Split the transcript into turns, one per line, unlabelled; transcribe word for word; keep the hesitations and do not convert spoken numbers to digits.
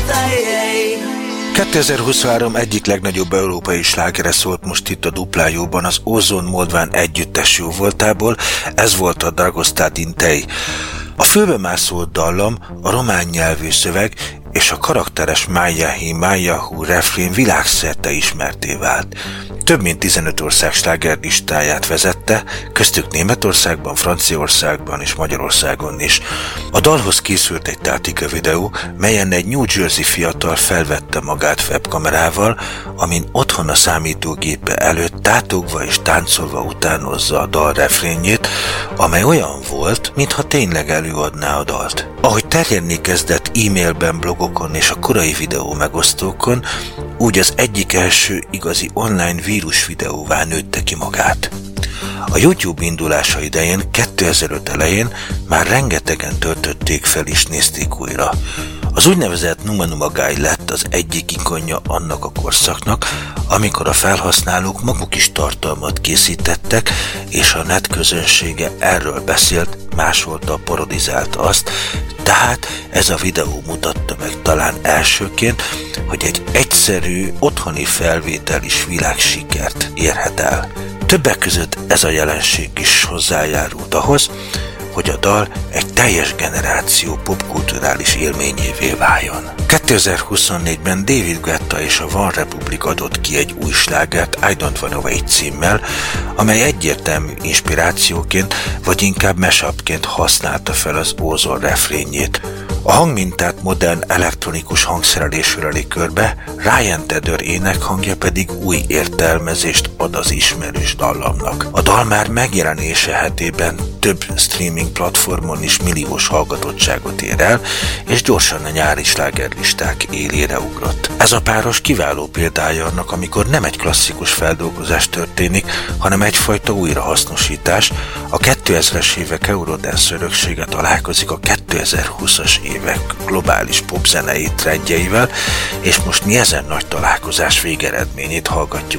kétezer-huszonhárom egyik legnagyobb európai slágere szólt most itt a Duplájóban az Ozon Moldván együttes jóvoltából, ez volt a Dragostea din Tei. A fülbemászó dallam, a román nyelvű szöveg és a karakteres Májahi Májahu refrén világszerte ismertté vált. Több mint tizenöt ország slágerlistáját vezette, köztük Németországban, Franciaországban és Magyarországon is. A dalhoz készült egy tátika videó, melyen egy New Jersey fiatal felvette magát webkamerával, amin otthon a számítógépe előtt tátogva és táncolva utánozza a dal refrénjét, amely olyan volt, mintha tényleg előadná a dalt. Ahogy terjedni kezdett e-mailben, blogokon és a korai videó megosztókon, úgy az egyik első igazi online vírus videóvá nőtte ki magát. A YouTube indulása idején, kétezer-öt elején már rengetegen töltötték fel és nézték újra. Az úgynevezett Numa Numa Guy lett az egyik ikonja annak a korszaknak, amikor a felhasználók maguk is tartalmat készítettek, és a net közönsége erről beszélt, másolta, parodizálta azt, tehát ez a videó mutatta meg talán elsőként, hogy egy egyszerű, otthoni felvétel is világsikert érhet el. Többek között ez a jelenség is hozzájárult ahhoz, hogy a dal egy teljes generáció popkulturális élményévé váljon. kétezer-huszonnégyben David Guetta és a One Republic adott ki egy új slágert I Don't Wanna Wait címmel, amely egyértelmű inspirációként, vagy inkább mashupként használta fel az Ozon refrénjét. A hangmintát modern elektronikus hangszerelésű öli körbe, Ryan Tedder énekhangja pedig új értelmezést ad az ismerős dallamnak. A dal már megjelenése hetében több streaming platformon is milliós hallgatottságot ér el, és gyorsan a nyári slágerlisták élére ugrott. Ez a páros kiváló példája annak, amikor nem egy klasszikus feldolgozás történik, hanem egyfajta újrahasznosítás, a kétezres évek Eurodance öröksége találkozik a kétezer-húszas évek globális popzenei trendjeivel, és most mi ezen nagy találkozás végeredményét hallgatjuk